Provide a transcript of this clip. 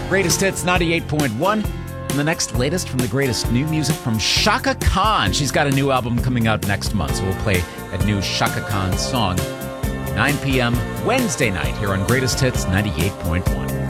Greatest Hits 98.1. And the next latest from the greatest new music from Chaka Khan. She's got a new album coming out next month, so we'll play a new Chaka Khan song 9 p.m. Wednesday night here on Greatest Hits 98.1.